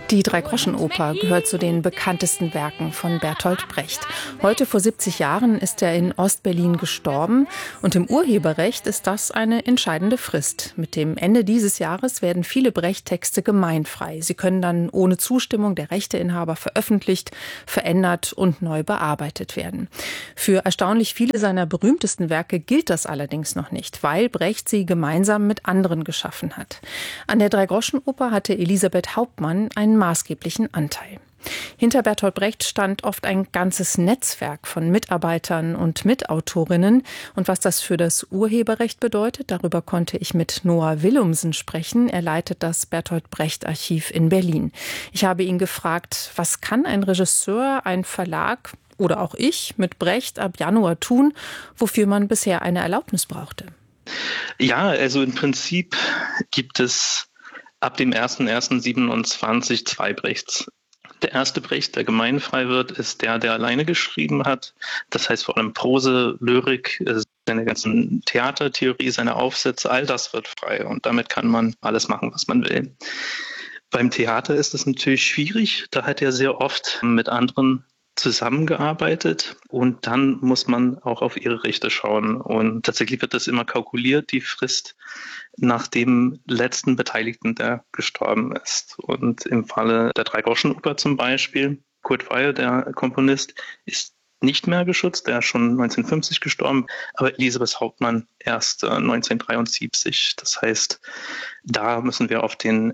Die Dreigroschenoper gehört zu den bekanntesten Werken von Bertolt Brecht. Heute vor 70 Jahren ist er in Ostberlin gestorben und im Urheberrecht ist das eine entscheidende Frist. Mit dem Ende dieses Jahres werden viele Brecht-Texte gemeinfrei. Sie können dann ohne Zustimmung der Rechteinhaber veröffentlicht, verändert und neu bearbeitet werden. Für erstaunlich viele seiner berühmtesten Werke gilt das allerdings noch nicht, weil Brecht sie gemeinsam mit anderen geschaffen hat. An der Dreigroschenoper hatte Elisabeth Hauptmann einen maßgeblichen Anteil. Hinter Bertolt Brecht stand oft ein ganzes Netzwerk von Mitarbeitern und Mitautorinnen. Und was das für das Urheberrecht bedeutet, darüber konnte ich mit Noah Willumsen sprechen. Er leitet das Bertolt Brecht Archiv in Berlin. Ich habe ihn gefragt, was kann ein Regisseur, ein Verlag oder auch ich mit Brecht ab Januar tun, wofür man bisher eine Erlaubnis brauchte? Ja, also im Prinzip gibt es ab dem 01.01.27 zwei Brechts. Der erste Brecht, der gemeinfrei wird, ist der alleine geschrieben hat. Das heißt vor allem Prose, Lyrik, seine ganzen Theatertheorie, seine Aufsätze, all das wird frei. Und damit kann man alles machen, was man will. Beim Theater ist es natürlich schwierig. Da hat er sehr oft mit anderen zusammengearbeitet und dann muss man auch auf ihre Rechte schauen. Und tatsächlich wird das immer kalkuliert, die Frist nach dem letzten Beteiligten, der gestorben ist. Und im Falle der Dreigroschenoper zum Beispiel, Kurt Weill, der Komponist, ist nicht mehr geschützt, der ist schon 1950 gestorben, aber Elisabeth Hauptmann erst 1973. Das heißt, da müssen wir auf den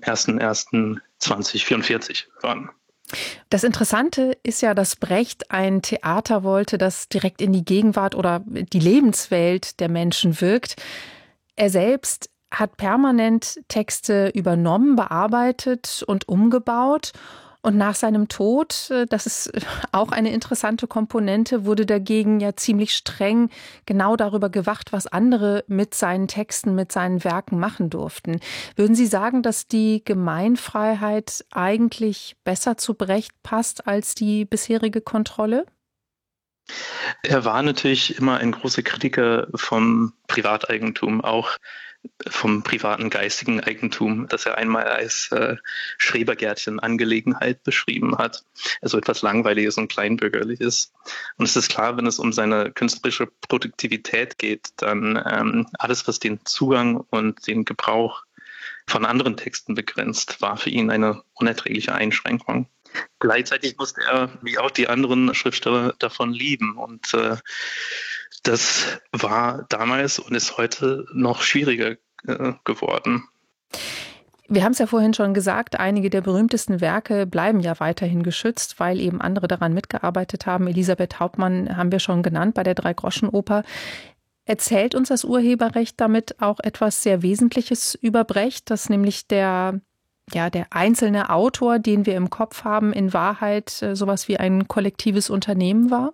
01.01.2044 warten. Das Interessante ist ja, dass Brecht ein Theater wollte, das direkt in die Gegenwart oder die Lebenswelt der Menschen wirkt. Er selbst hat permanent Texte übernommen, bearbeitet und umgebaut. Und nach seinem Tod, das ist auch eine interessante Komponente, wurde dagegen ja ziemlich streng genau darüber gewacht, was andere mit seinen Texten, mit seinen Werken machen durften. Würden Sie sagen, dass die Gemeinfreiheit eigentlich besser zu Brecht passt als die bisherige Kontrolle? Er war natürlich immer ein großer Kritiker vom Privateigentum, auch vom privaten geistigen Eigentum, das er einmal als Schrebergärtchen-Angelegenheit beschrieben hat. Also etwas Langweiliges und Kleinbürgerliches. Und es ist klar, wenn es um seine künstlerische Produktivität geht, dann alles, was den Zugang und den Gebrauch von anderen Texten begrenzt, war für ihn eine unerträgliche Einschränkung. Gleichzeitig musste er, wie auch die anderen Schriftsteller, davon lieben. Und das war damals und ist heute noch schwieriger geworden. Wir haben es ja vorhin schon gesagt, einige der berühmtesten Werke bleiben ja weiterhin geschützt, weil eben andere daran mitgearbeitet haben. Elisabeth Hauptmann haben wir schon genannt bei der Dreigroschenoper. Erzählt uns das Urheberrecht damit auch etwas sehr Wesentliches über Brecht, dass nämlich der einzelne Autor, den wir im Kopf haben, in Wahrheit sowas wie ein kollektives Unternehmen war?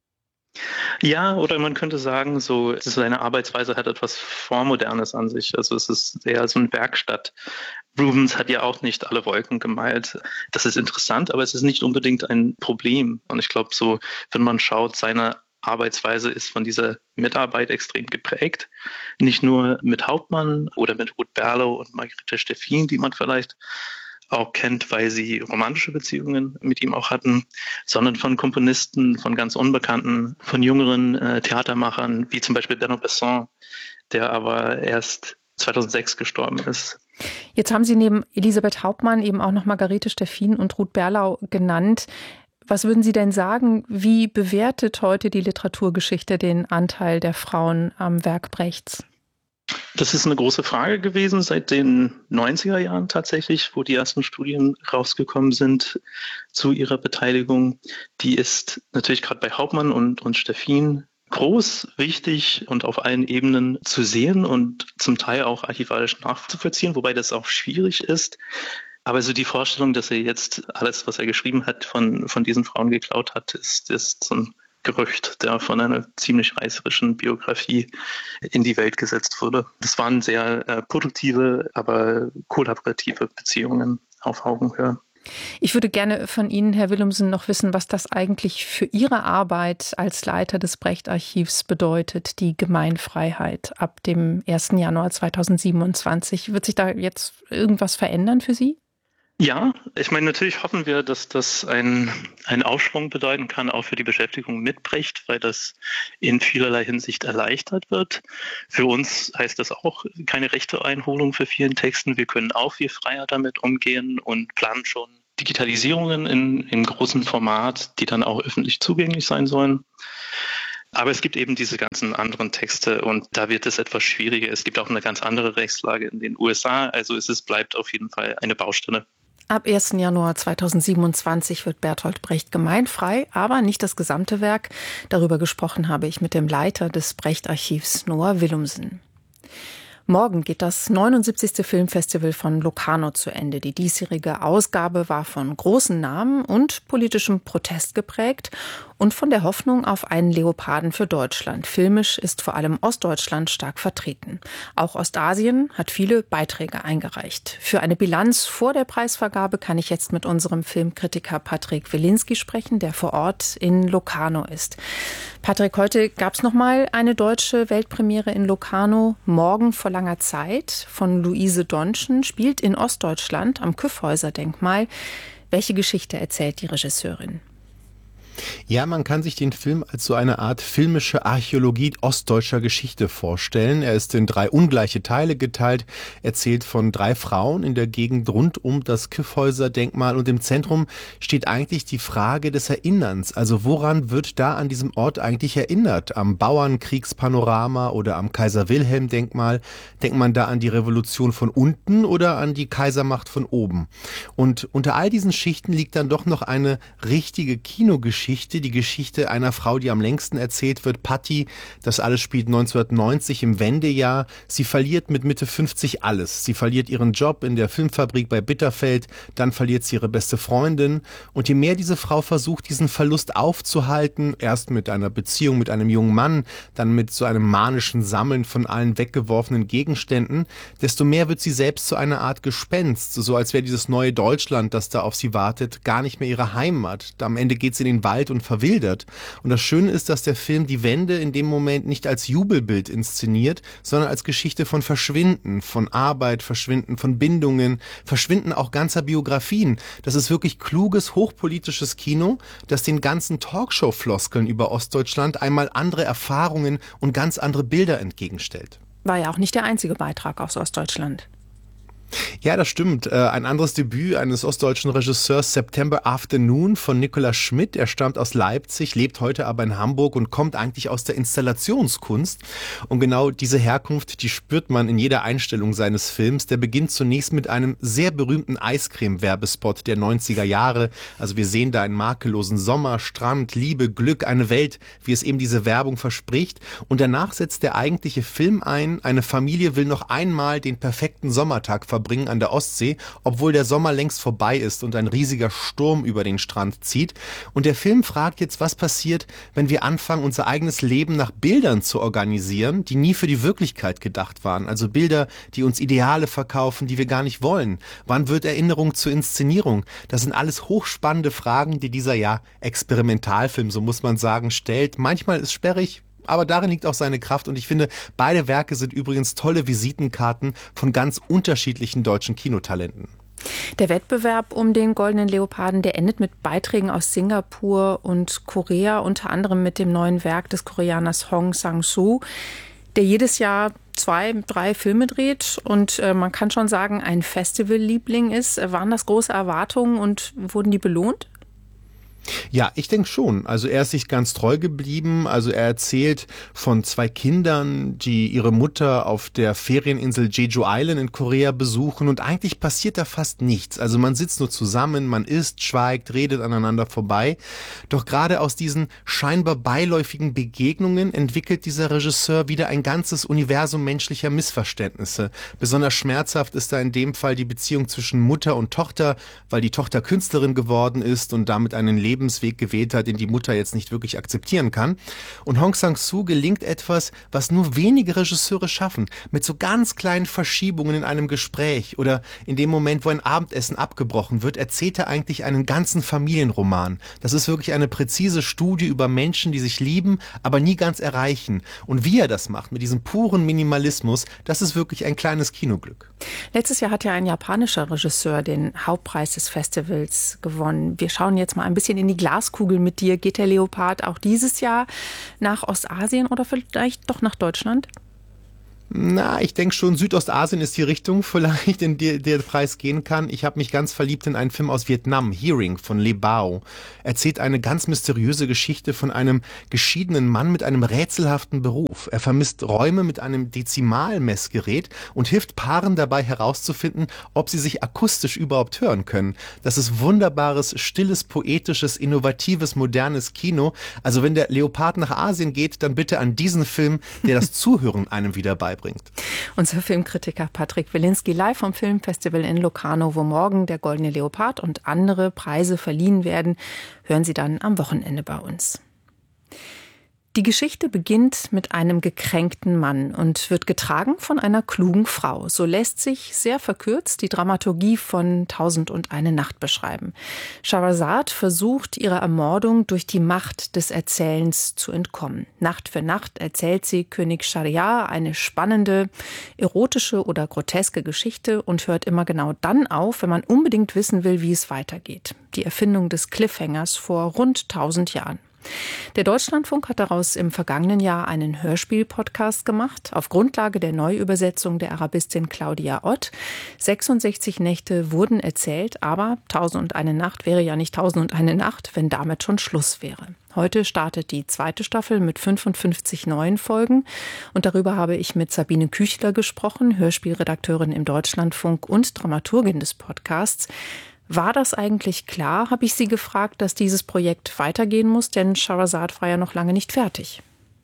Ja, oder man könnte sagen, so seine Arbeitsweise hat etwas Vormodernes an sich. Also es ist eher so eine Werkstatt. Rubens hat ja auch nicht alle Wolken gemalt. Das ist interessant, aber es ist nicht unbedingt ein Problem. Und ich glaube, so, wenn man schaut, seine Arbeitsweise ist von dieser Mitarbeit extrem geprägt. Nicht nur mit Hauptmann oder mit Ruth Berlau und Margarete Steffin, die man vielleicht auch kennt, weil sie romantische Beziehungen mit ihm auch hatten, sondern von Komponisten, von ganz Unbekannten, von jüngeren Theatermachern, wie zum Beispiel Bernard Besson, der aber erst 2006 gestorben ist. Jetzt haben Sie neben Elisabeth Hauptmann eben auch noch Margarete Steffin und Ruth Berlau genannt. Was würden Sie denn sagen, wie bewertet heute die Literaturgeschichte den Anteil der Frauen am Werk Brechts? Das ist eine große Frage gewesen seit den 90er Jahren tatsächlich, wo die ersten Studien rausgekommen sind zu ihrer Beteiligung. Die ist natürlich gerade bei Hauptmann und Steffin groß, wichtig und auf allen Ebenen zu sehen und zum Teil auch archivarisch nachzuvollziehen, wobei das auch schwierig ist. Aber so die Vorstellung, dass er jetzt alles, was er geschrieben hat, von diesen Frauen geklaut hat, ist so ein Gerücht, der von einer ziemlich reißerischen Biografie in die Welt gesetzt wurde. Das waren sehr produktive, aber kollaborative Beziehungen auf Augenhöhe. Ich würde gerne von Ihnen, Herr Willumsen, noch wissen, was das eigentlich für Ihre Arbeit als Leiter des Brecht-Archivs bedeutet, die Gemeinfreiheit ab dem 1. Januar 2027. Wird sich da jetzt irgendwas verändern für Sie? Ja, ich meine, natürlich hoffen wir, dass das einen Aufschwung bedeuten kann, auch für die Beschäftigung mit Brecht, weil das in vielerlei Hinsicht erleichtert wird. Für uns heißt das auch keine Rechteeinholung für vielen Texten. Wir können auch viel freier damit umgehen und planen schon Digitalisierungen im großen Format, die dann auch öffentlich zugänglich sein sollen. Aber es gibt eben diese ganzen anderen Texte und da wird es etwas schwieriger. Es gibt auch eine ganz andere Rechtslage in den USA. Also bleibt auf jeden Fall eine Baustelle. Ab 1. Januar 2027 wird Bertolt Brecht gemeinfrei, aber nicht das gesamte Werk. Darüber gesprochen habe ich mit dem Leiter des Brecht-Archivs, Noah Willumsen. Morgen geht das 79. Filmfestival von Locarno zu Ende. Die diesjährige Ausgabe war von großen Namen und politischem Protest geprägt und von der Hoffnung auf einen Leoparden für Deutschland. Filmisch ist vor allem Ostdeutschland stark vertreten. Auch Ostasien hat viele Beiträge eingereicht. Für eine Bilanz vor der Preisvergabe kann ich jetzt mit unserem Filmkritiker Patrick Wilinski sprechen, der vor Ort in Locarno ist. Patrick, heute gab es nochmal eine deutsche Weltpremiere in Locarno. Morgen vor langer Zeit von Luise Donschen, spielt in Ostdeutschland am Kyffhäuser-Denkmal. Welche Geschichte erzählt die Regisseurin? Ja, man kann sich den Film als so eine Art filmische Archäologie ostdeutscher Geschichte vorstellen. Er ist in 3 ungleiche Teile geteilt, erzählt von 3 Frauen in der Gegend rund um das Kyffhäuser-Denkmal und im Zentrum steht eigentlich die Frage des Erinnerns. Also woran wird da an diesem Ort eigentlich erinnert? Am Bauernkriegspanorama oder am Kaiser-Wilhelm-Denkmal? Denkt man da an die Revolution von unten oder an die Kaisermacht von oben? Und unter all diesen Schichten liegt dann doch noch eine richtige Kinogeschichte, die Geschichte einer Frau, die am längsten erzählt wird, Patti. Das alles spielt 1990 im Wendejahr. Sie verliert mit Mitte 50 alles. Sie verliert ihren Job in der Filmfabrik bei Bitterfeld, dann verliert sie ihre beste Freundin. Und je mehr diese Frau versucht, diesen Verlust aufzuhalten, erst mit einer Beziehung mit einem jungen Mann, dann mit so einem manischen Sammeln von allen weggeworfenen Gegenständen, desto mehr wird sie selbst zu einer Art Gespenst, so als wäre dieses neue Deutschland, das da auf sie wartet, gar nicht mehr ihre Heimat. Am Ende geht sie in den Wald und verwildert. Und das Schöne ist, dass der Film die Wende in dem Moment nicht als Jubelbild inszeniert, sondern als Geschichte von Verschwinden, von Arbeit, Verschwinden von Bindungen, Verschwinden auch ganzer Biografien. Das ist wirklich kluges, hochpolitisches Kino, das den ganzen Talkshow-Floskeln über Ostdeutschland einmal andere Erfahrungen und ganz andere Bilder entgegenstellt. War ja auch nicht der einzige Beitrag aus Ostdeutschland. Ja, das stimmt. Ein anderes Debüt eines ostdeutschen Regisseurs, September Afternoon von Nicolas Schmidt. Er stammt aus Leipzig, lebt heute aber in Hamburg und kommt eigentlich aus der Installationskunst. Und genau diese Herkunft, die spürt man in jeder Einstellung seines Films. Der beginnt zunächst mit einem sehr berühmten Eiscreme-Werbespot der 90er Jahre. Also wir sehen da einen makellosen Sommer, Strand, Liebe, Glück, eine Welt, wie es eben diese Werbung verspricht. Und danach setzt der eigentliche Film ein. Eine Familie will noch einmal den perfekten Sommertag verbringen an der Ostsee, obwohl der Sommer längst vorbei ist und ein riesiger Sturm über den Strand zieht. Und der Film fragt jetzt, was passiert, wenn wir anfangen, unser eigenes Leben nach Bildern zu organisieren, die nie für die Wirklichkeit gedacht waren. Also Bilder, die uns Ideale verkaufen, die wir gar nicht wollen. Wann wird Erinnerung zur Inszenierung? Das sind alles hochspannende Fragen, die dieser Experimentalfilm, so muss man sagen, stellt. Manchmal ist sperrig, aber darin liegt auch seine Kraft und ich finde, beide Werke sind übrigens tolle Visitenkarten von ganz unterschiedlichen deutschen Kinotalenten. Der Wettbewerb um den Goldenen Leoparden, der endet mit Beiträgen aus Singapur und Korea, unter anderem mit dem neuen Werk des Koreaners Hong Sang-soo, der jedes Jahr 2, 3 Filme dreht und man kann schon sagen, ein Festivalliebling ist. Waren das große Erwartungen und wurden die belohnt? Ja, ich denke schon. Also er ist sich ganz treu geblieben. Also er erzählt von 2 Kindern, die ihre Mutter auf der Ferieninsel Jeju Island in Korea besuchen und eigentlich passiert da fast nichts. Also man sitzt nur zusammen, man isst, schweigt, redet aneinander vorbei. Doch gerade aus diesen scheinbar beiläufigen Begegnungen entwickelt dieser Regisseur wieder ein ganzes Universum menschlicher Missverständnisse. Besonders schmerzhaft ist da in dem Fall die Beziehung zwischen Mutter und Tochter, weil die Tochter Künstlerin geworden ist und damit einen Lebensweg gewählt hat, den die Mutter jetzt nicht wirklich akzeptieren kann. Und Hong Sang-soo gelingt etwas, was nur wenige Regisseure schaffen, mit so ganz kleinen Verschiebungen in einem Gespräch oder in dem Moment, wo ein Abendessen abgebrochen wird, erzählt er eigentlich einen ganzen Familienroman. Das ist wirklich eine präzise Studie über Menschen, die sich lieben, aber nie ganz erreichen. Und wie er das macht, mit diesem puren Minimalismus, das ist wirklich ein kleines Kinoglück. Letztes Jahr hat ja ein japanischer Regisseur den Hauptpreis des Festivals gewonnen. Wir schauen jetzt mal ein bisschen in die Glaskugel mit dir. Geht der Leopard auch dieses Jahr nach Ostasien oder vielleicht doch nach Deutschland? Na, ich denke schon, Südostasien ist die Richtung vielleicht, in die der Preis gehen kann. Ich habe mich ganz verliebt in einen Film aus Vietnam, Hearing von Le Bao. Erzählt eine ganz mysteriöse Geschichte von einem geschiedenen Mann mit einem rätselhaften Beruf. Er vermisst Räume mit einem Dezimalmessgerät und hilft Paaren dabei herauszufinden, ob sie sich akustisch überhaupt hören können. Das ist wunderbares, stilles, poetisches, innovatives, modernes Kino. Also wenn der Leopard nach Asien geht, dann bitte an diesen Film, der das Zuhören einem wieder beibringt. Unser Filmkritiker Patrick Wilinski live vom Filmfestival in Locarno, wo morgen der Goldene Leopard und andere Preise verliehen werden, hören Sie dann am Wochenende bei uns. Die Geschichte beginnt mit einem gekränkten Mann und wird getragen von einer klugen Frau. So lässt sich sehr verkürzt die Dramaturgie von 1001 Nacht beschreiben. Scheherazade versucht, ihrer Ermordung durch die Macht des Erzählens zu entkommen. Nacht für Nacht erzählt sie König Schahriar eine spannende, erotische oder groteske Geschichte und hört immer genau dann auf, wenn man unbedingt wissen will, wie es weitergeht. Die Erfindung des Cliffhangers vor rund 1000 Jahren. Der Deutschlandfunk hat daraus im vergangenen Jahr einen Hörspiel-Podcast gemacht, auf Grundlage der Neuübersetzung der Arabistin Claudia Ott. 66 Nächte wurden erzählt, aber 1001 Nacht wäre ja nicht 1001 Nacht, wenn damit schon Schluss wäre. Heute startet die zweite Staffel mit 55 neuen Folgen und darüber habe ich mit Sabine Küchler gesprochen, Hörspielredakteurin im Deutschlandfunk und Dramaturgin des Podcasts. War das eigentlich klar, habe ich sie gefragt, dass dieses Projekt weitergehen muss, denn Scheherazade war ja noch lange nicht fertig.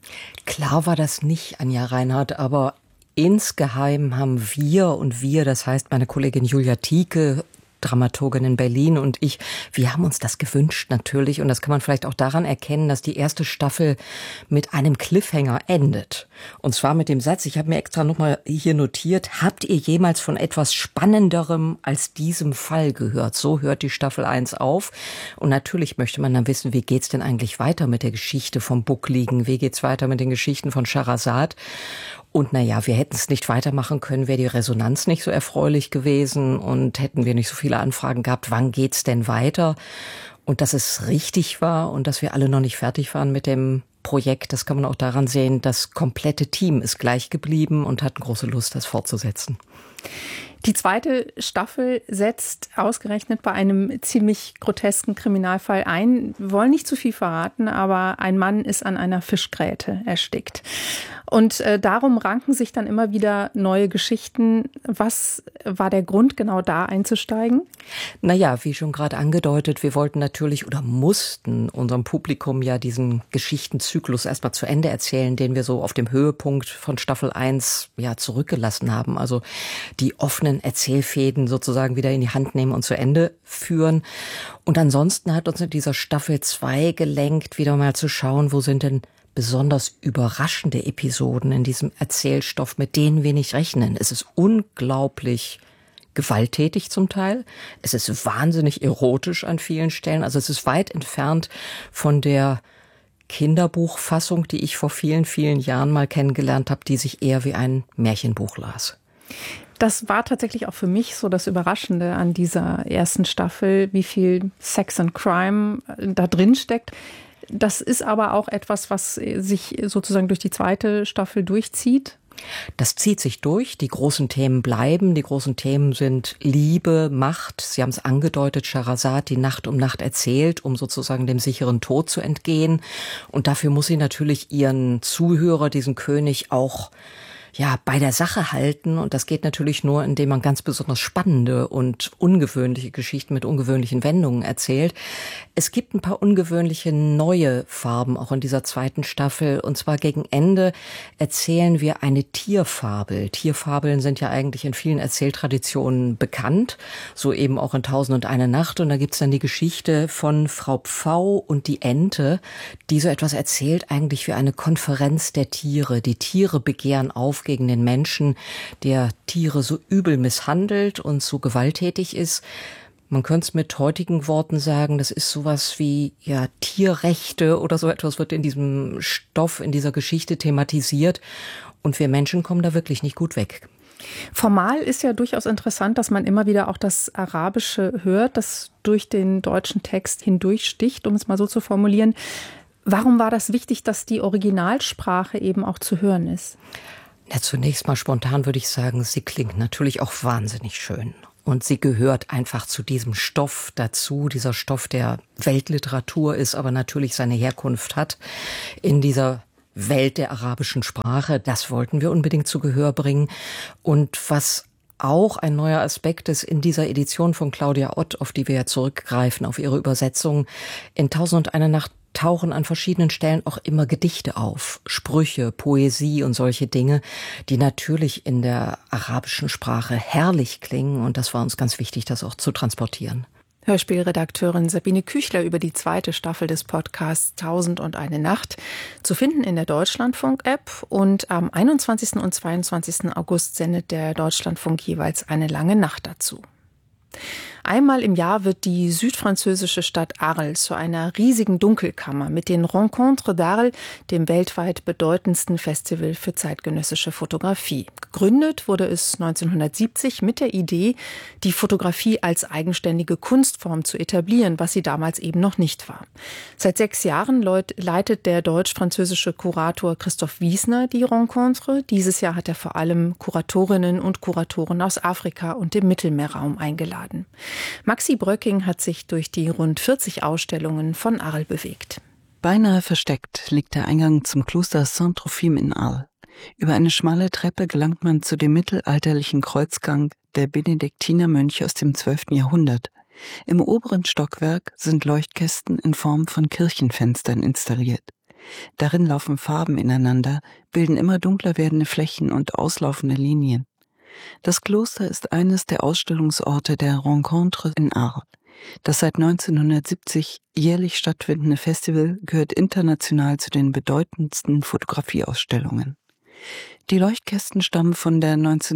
Klar war das nicht, Anja Reinhardt, aber insgeheim haben wir, das heißt meine Kollegin Julia Tieke, Dramaturgin in Berlin und ich, wir haben uns das gewünscht natürlich und das kann man vielleicht auch daran erkennen, dass die erste Staffel mit einem Cliffhanger endet. Und zwar mit dem Satz, ich habe mir extra nochmal hier notiert, habt ihr jemals von etwas Spannenderem als diesem Fall gehört? So hört die Staffel 1 auf und natürlich möchte man dann wissen, wie geht's denn eigentlich weiter mit der Geschichte vom Buckligen, wie geht's weiter mit den Geschichten von Scheherazade? Und naja, wir hätten es nicht weitermachen können, wäre die Resonanz nicht so erfreulich gewesen und hätten wir nicht so viele Anfragen gehabt, wann geht's denn weiter? Und dass es richtig war und dass wir alle noch nicht fertig waren mit dem Projekt, das kann man auch daran sehen, das komplette Team ist gleich geblieben und hat große Lust, das fortzusetzen. Die zweite Staffel setzt ausgerechnet bei einem ziemlich grotesken Kriminalfall ein. Wir wollen nicht zu viel verraten, aber ein Mann ist an einer Fischgräte erstickt. Und darum ranken sich dann immer wieder neue Geschichten. Was war der Grund, genau da einzusteigen? Naja, wie schon gerade angedeutet, wir wollten natürlich oder mussten unserem Publikum ja diesen Geschichtenzyklus erstmal zu Ende erzählen, den wir so auf dem Höhepunkt von Staffel 1 ja zurückgelassen haben. Also die offenen Erzählfäden sozusagen wieder in die Hand nehmen und zu Ende führen. Und ansonsten hat uns in dieser Staffel 2 gelenkt, wieder mal zu schauen, wo sind denn besonders überraschende Episoden in diesem Erzählstoff, mit denen wir nicht rechnen. Es ist unglaublich gewalttätig zum Teil. Es ist wahnsinnig erotisch an vielen Stellen. Also es ist weit entfernt von der Kinderbuchfassung, die ich vor vielen, vielen Jahren mal kennengelernt habe, die sich eher wie ein Märchenbuch las. Das war tatsächlich auch für mich so das Überraschende an dieser ersten Staffel, wie viel Sex and Crime da drin steckt. Das ist aber auch etwas, was sich sozusagen durch die zweite Staffel durchzieht. Das zieht sich durch. Die großen Themen bleiben. Die großen Themen sind Liebe, Macht. Sie haben es angedeutet, Scheherazade, die Nacht um Nacht erzählt, um sozusagen dem sicheren Tod zu entgehen. Und dafür muss sie natürlich ihren Zuhörer, diesen König, auch bei der Sache halten. Und das geht natürlich nur, indem man ganz besonders spannende und ungewöhnliche Geschichten mit ungewöhnlichen Wendungen erzählt. Es gibt ein paar ungewöhnliche neue Farben auch in dieser zweiten Staffel. Und zwar gegen Ende erzählen wir eine Tierfabel. Tierfabeln sind ja eigentlich in vielen Erzähltraditionen bekannt, so eben auch in 1001 Nacht. Und da gibt's dann die Geschichte von Frau Pfau und die Ente, die so etwas erzählt, eigentlich wie eine Konferenz der Tiere. Die Tiere begehren auf gegen den Menschen, der Tiere so übel misshandelt und so gewalttätig ist. Man könnte es mit heutigen Worten sagen, das ist sowas wie Tierrechte oder so etwas wird in diesem Stoff, in dieser Geschichte thematisiert. Und wir Menschen kommen da wirklich nicht gut weg. Formal ist ja durchaus interessant, dass man immer wieder auch das Arabische hört, das durch den deutschen Text hindurchsticht, um es mal so zu formulieren. Warum war das wichtig, dass die Originalsprache eben auch zu hören ist? Zunächst mal spontan würde ich sagen, sie klingt natürlich auch wahnsinnig schön. Und sie gehört einfach zu diesem Stoff dazu, dieser Stoff, der Weltliteratur ist, aber natürlich seine Herkunft hat in dieser Welt der arabischen Sprache. Das wollten wir unbedingt zu Gehör bringen. Und was auch ein neuer Aspekt ist in dieser Edition von Claudia Ott, auf die wir ja zurückgreifen, auf ihre Übersetzung, in 1001 Nacht tauchen an verschiedenen Stellen auch immer Gedichte auf, Sprüche, Poesie und solche Dinge, die natürlich in der arabischen Sprache herrlich klingen. Und das war uns ganz wichtig, das auch zu transportieren. Hörspielredakteurin Sabine Küchler über die zweite Staffel des Podcasts 1001 Nacht, zu finden in der Deutschlandfunk-App. Und am 21. und 22. August sendet der Deutschlandfunk jeweils eine lange Nacht dazu. Einmal im Jahr wird die südfranzösische Stadt Arles zu einer riesigen Dunkelkammer mit den Rencontres d'Arles, dem weltweit bedeutendsten Festival für zeitgenössische Fotografie. Gegründet wurde es 1970 mit der Idee, die Fotografie als eigenständige Kunstform zu etablieren, was sie damals eben noch nicht war. Seit 6 Jahren leitet der deutsch-französische Kurator Christoph Wiesner die Rencontre. Dieses Jahr hat er vor allem Kuratorinnen und Kuratoren aus Afrika und dem Mittelmeerraum eingeladen. Maxi Bröcking hat sich durch die rund 40 Ausstellungen von Arles bewegt. Beinahe versteckt liegt der Eingang zum Kloster Saint-Trophime in Arles. Über eine schmale Treppe gelangt man zu dem mittelalterlichen Kreuzgang der Benediktinermönche aus dem 12. Jahrhundert. Im oberen Stockwerk sind Leuchtkästen in Form von Kirchenfenstern installiert. Darin laufen Farben ineinander, bilden immer dunkler werdende Flächen und auslaufende Linien. Das Kloster ist eines der Ausstellungsorte der Rencontre in Arles. Das seit 1970 jährlich stattfindende Festival gehört international zu den bedeutendsten Fotografieausstellungen. Die Leuchtkästen stammen von der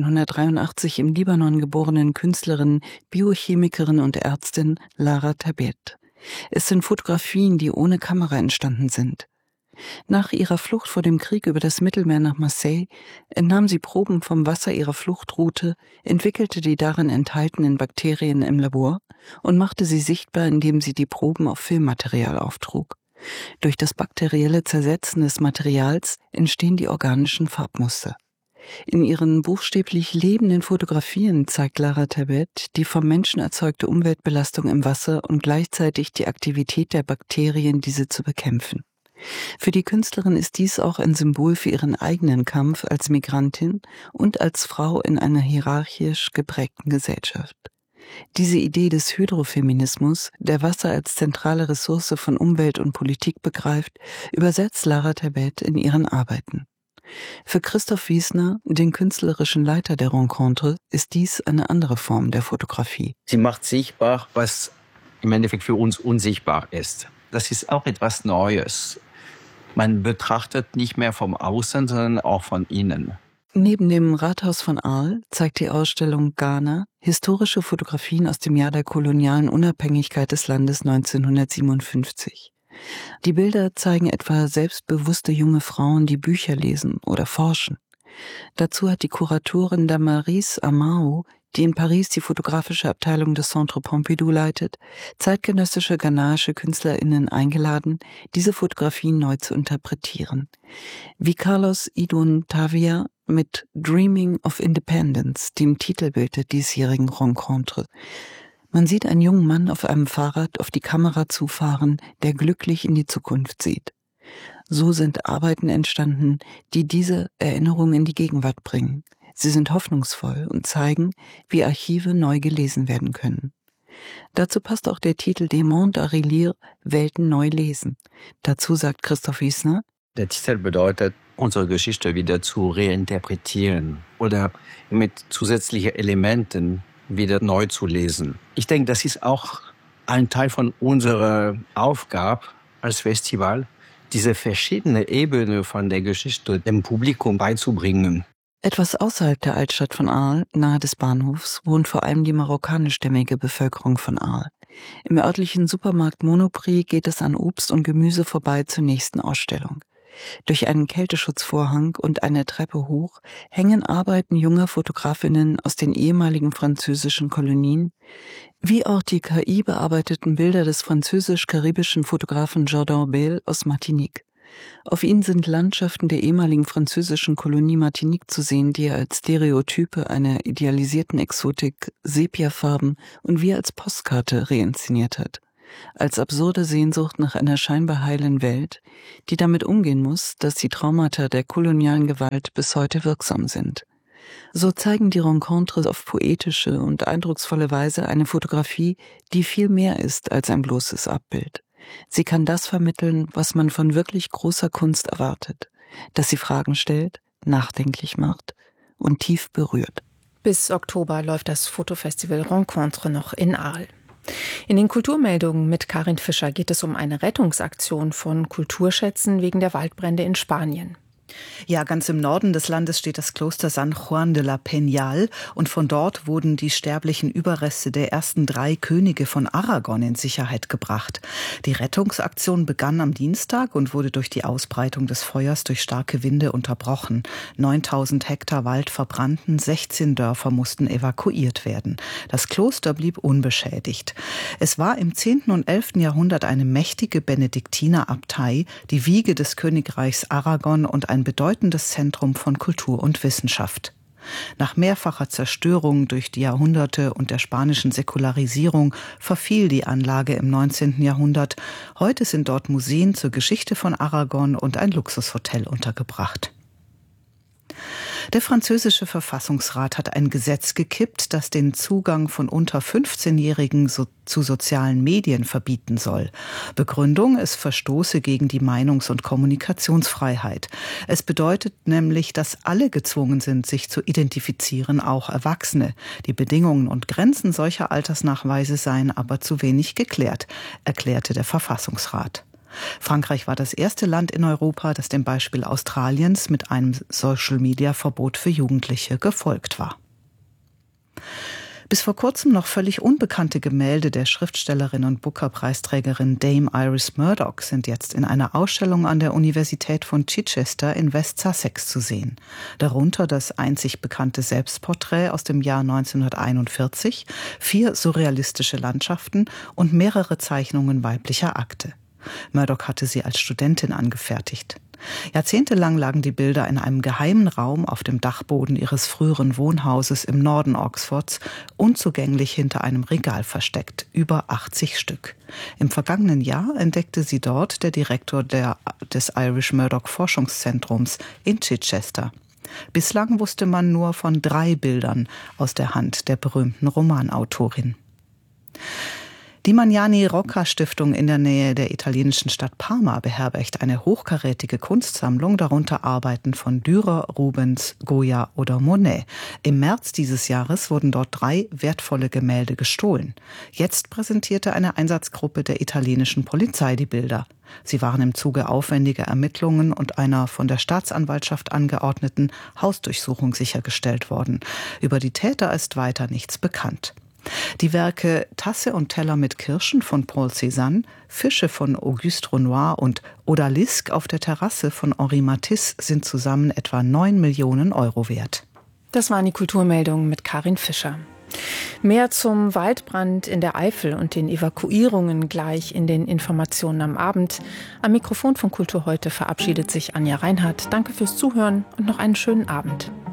1983 im Libanon geborenen Künstlerin, Biochemikerin und Ärztin Lara Tabet. Es sind Fotografien, die ohne Kamera entstanden sind. Nach ihrer Flucht vor dem Krieg über das Mittelmeer nach Marseille entnahm sie Proben vom Wasser ihrer Fluchtroute, entwickelte die darin enthaltenen Bakterien im Labor und machte sie sichtbar, indem sie die Proben auf Filmmaterial auftrug. Durch das bakterielle Zersetzen des Materials entstehen die organischen Farbmuster. In ihren buchstäblich lebenden Fotografien zeigt Lara Tabet die vom Menschen erzeugte Umweltbelastung im Wasser und gleichzeitig die Aktivität der Bakterien, diese zu bekämpfen. Für die Künstlerin ist dies auch ein Symbol für ihren eigenen Kampf als Migrantin und als Frau in einer hierarchisch geprägten Gesellschaft. Diese Idee des Hydrofeminismus, der Wasser als zentrale Ressource von Umwelt und Politik begreift, übersetzt Lara Tabet in ihren Arbeiten. Für Christoph Wiesner, den künstlerischen Leiter der Rencontre, ist dies eine andere Form der Fotografie. Sie macht sichtbar, was im Endeffekt für uns unsichtbar ist. Das ist auch etwas Neues. Man betrachtet nicht mehr vom Außen, sondern auch von innen. Neben dem Rathaus von Arles zeigt die Ausstellung Ghana historische Fotografien aus dem Jahr der kolonialen Unabhängigkeit des Landes 1957. Die Bilder zeigen etwa selbstbewusste junge Frauen, die Bücher lesen oder forschen. Dazu hat die Kuratorin Damaris Amao, die in Paris die fotografische Abteilung des Centre Pompidou leitet, zeitgenössische ghanaische KünstlerInnen eingeladen, diese Fotografien neu zu interpretieren. Wie Carlos Idun Tavia mit Dreaming of Independence, dem Titelbild der diesjährigen Rencontre. Man sieht einen jungen Mann auf einem Fahrrad auf die Kamera zufahren, der glücklich in die Zukunft sieht. So sind Arbeiten entstanden, die diese Erinnerung in die Gegenwart bringen. Sie sind hoffnungsvoll und zeigen, wie Archive neu gelesen werden können. Dazu passt auch der Titel Des Mondes à relire, Welten neu lesen. Dazu sagt Christoph Wiesner: Der Titel bedeutet, unsere Geschichte wieder zu reinterpretieren oder mit zusätzlichen Elementen wieder neu zu lesen. Ich denke, das ist auch ein Teil von unserer Aufgabe als Festival, diese verschiedenen Ebenen von der Geschichte dem Publikum beizubringen. Etwas außerhalb der Altstadt von Arles, nahe des Bahnhofs, wohnt vor allem die marokkanischstämmige Bevölkerung von Arles. Im örtlichen Supermarkt Monoprix geht es an Obst und Gemüse vorbei zur nächsten Ausstellung. Durch einen Kälteschutzvorhang und eine Treppe hoch hängen Arbeiten junger Fotografinnen aus den ehemaligen französischen Kolonien, wie auch die KI-bearbeiteten Bilder des französisch-karibischen Fotografen Jordan Bale aus Martinique. Auf ihnen sind Landschaften der ehemaligen französischen Kolonie Martinique zu sehen, die er als Stereotype einer idealisierten Exotik, Sepiafarben und wie als Postkarte reinszeniert hat. Als absurde Sehnsucht nach einer scheinbar heilen Welt, die damit umgehen muss, dass die Traumata der kolonialen Gewalt bis heute wirksam sind. So zeigen die Rencontres auf poetische und eindrucksvolle Weise eine Fotografie, die viel mehr ist als ein bloßes Abbild. Sie kann das vermitteln, was man von wirklich großer Kunst erwartet, dass sie Fragen stellt, nachdenklich macht und tief berührt. Bis Oktober läuft das Fotofestival Rencontre noch in Arles. In den Kulturmeldungen mit Karin Fischer geht es um eine Rettungsaktion von Kulturschätzen wegen der Waldbrände in Spanien. Ja, ganz im Norden des Landes steht das Kloster San Juan de la Peñal und von dort wurden die sterblichen Überreste der ersten 3 Könige von Aragon in Sicherheit gebracht. Die Rettungsaktion begann am Dienstag und wurde durch die Ausbreitung des Feuers durch starke Winde unterbrochen. 9000 Hektar Wald verbrannten, 16 Dörfer mussten evakuiert werden. Das Kloster blieb unbeschädigt. Es war im 10. und 11. Jahrhundert eine mächtige Benediktinerabtei, die Wiege des Königreichs Aragon und ein bedeutendes Zentrum von Kultur und Wissenschaft. Nach mehrfacher Zerstörung durch die Jahrhunderte und der spanischen Säkularisierung verfiel die Anlage im 19. Jahrhundert. Heute sind dort Museen zur Geschichte von Aragon und ein Luxushotel untergebracht. Der französische Verfassungsrat hat ein Gesetz gekippt, das den Zugang von unter 15-Jährigen zu sozialen Medien verbieten soll. Begründung: es verstoße gegen die Meinungs- und Kommunikationsfreiheit. Es bedeutet nämlich, dass alle gezwungen sind, sich zu identifizieren, auch Erwachsene. Die Bedingungen und Grenzen solcher Altersnachweise seien aber zu wenig geklärt, erklärte der Verfassungsrat. Frankreich war das erste Land in Europa, das dem Beispiel Australiens mit einem Social-Media-Verbot für Jugendliche gefolgt war. Bis vor kurzem noch völlig unbekannte Gemälde der Schriftstellerin und Booker-Preisträgerin Dame Iris Murdoch sind jetzt in einer Ausstellung an der Universität von Chichester in West Sussex zu sehen. Darunter das einzig bekannte Selbstporträt aus dem Jahr 1941, 4 surrealistische Landschaften und mehrere Zeichnungen weiblicher Akte. Murdoch hatte sie als Studentin angefertigt. Jahrzehntelang lagen die Bilder in einem geheimen Raum auf dem Dachboden ihres früheren Wohnhauses im Norden Oxfords, unzugänglich hinter einem Regal versteckt, über 80 Stück. Im vergangenen Jahr entdeckte sie dort der Direktor des Irish Murdoch Forschungszentrums in Chichester. Bislang wusste man nur von 3 Bildern aus der Hand der berühmten Romanautorin. Die Magnani Rocca Stiftung in der Nähe der italienischen Stadt Parma beherbergt eine hochkarätige Kunstsammlung, darunter Arbeiten von Dürer, Rubens, Goya oder Monet. Im März dieses Jahres wurden dort 3 wertvolle Gemälde gestohlen. Jetzt präsentierte eine Einsatzgruppe der italienischen Polizei die Bilder. Sie waren im Zuge aufwendiger Ermittlungen und einer von der Staatsanwaltschaft angeordneten Hausdurchsuchung sichergestellt worden. Über die Täter ist weiter nichts bekannt. Die Werke Tasse und Teller mit Kirschen von Paul Cézanne, Fische von Auguste Renoir und Odalisque auf der Terrasse von Henri Matisse sind zusammen etwa 9 Millionen Euro wert. Das waren die Kulturmeldungen mit Karin Fischer. Mehr zum Waldbrand in der Eifel und den Evakuierungen gleich in den Informationen am Abend. Am Mikrofon von Kultur heute verabschiedet sich Anja Reinhardt. Danke fürs Zuhören und noch einen schönen Abend.